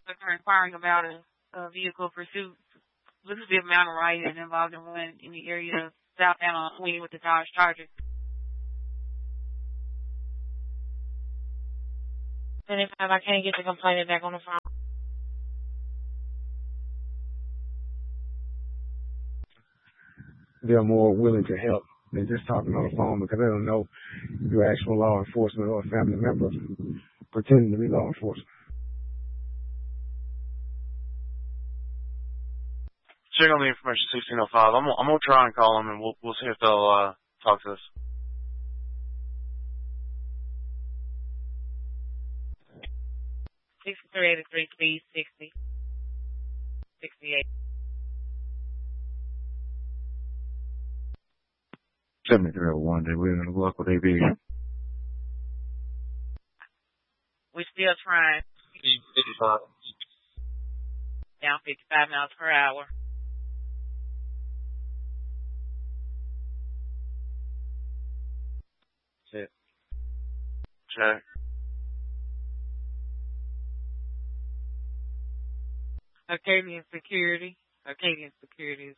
are inquiring about a vehicle pursuit. Elizabeth Mountain Riot is involved in one in the area of southbound on Sweeney with the Dodge Charger. And if I can't get the complainant back on the phone. They're more willing to help than just talking on the phone because they don't know you're actual law enforcement or a family member pretending to be law enforcement. Check on the information 1605. I'm gonna try and call them and we'll see if they'll talk to us. $63.83, speed 60, 68. 7301, they were in the local AV. We're still trying. 55. Down 55 miles per hour. Check. Arcadian Security. Arcadian Securities.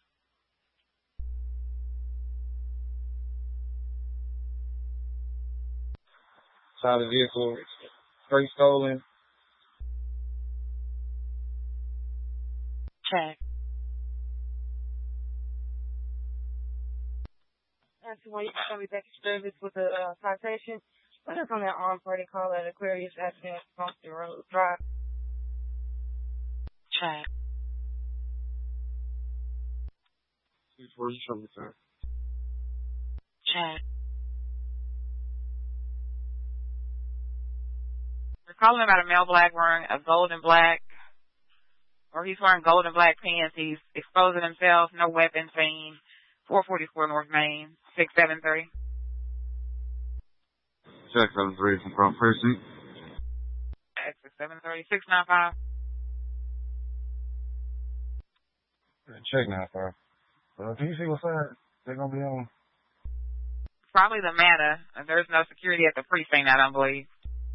Saw the vehicle straight stolen. Check. That's why you can be back to service with a citation. What is on that armed party call at Aquarius Avenue, Boston Road Drive? Check. Where's you from, sir? Check. We're calling about a male black wearing a gold and black, or he's wearing gold and black pants. He's exposing himself. No weapon seen. 444 North Main, 673. 673 from front precinct. Exit 730, 695. Check now, sir. Can you see what side they're going to be on? Probably the Mata. There's no security at the precinct, I don't believe.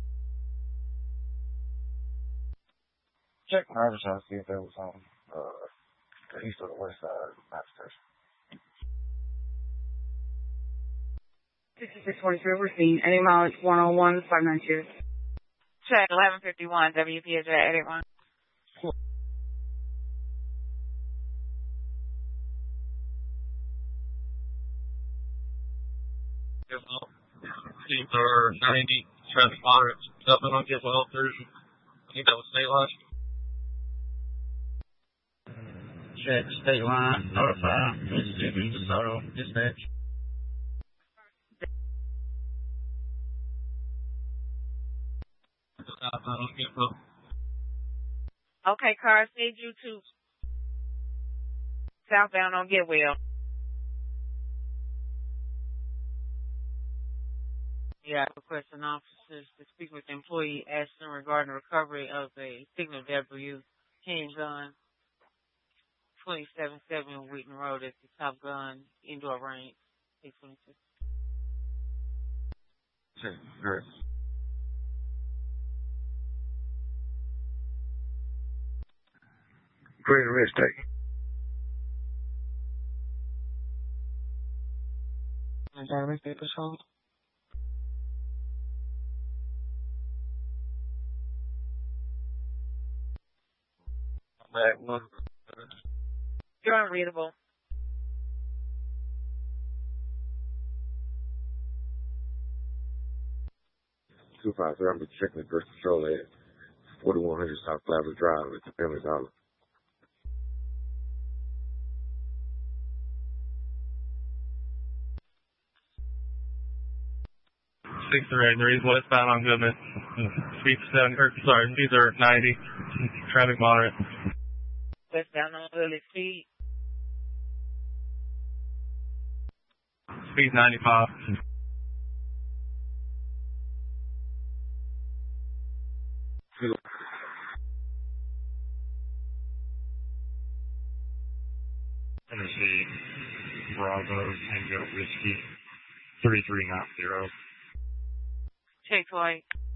Check my other side, see if there was on the east or the west side of the map station. 6643, we're seeing any mileage 101, 592. Check 1151, WPJ 81. Teams are 90, traffic moderate, nothing on get well through. I think that was state line. Check state line, notify, Mississippi, DeSoto, dispatch. Okay, cars need you to southbound on Getwell. Yeah, requesting officers to speak with the employee asking regarding recovery of a signal W handgun 277 Wheaton Road at the Top Gun indoor range. 822. Sure, great. Great arrest, take. Service patrol. You're unreadable. I'm checking the first patrol at 4100 South Flagler Drive at the Family Dollar. Six three westbound on Goodman. Speed 90. Traffic moderate. Westbound on Lily Speed. Speed 95. Tennessee, Bravo, Tango, Whiskey, 3390. Check, Dwight.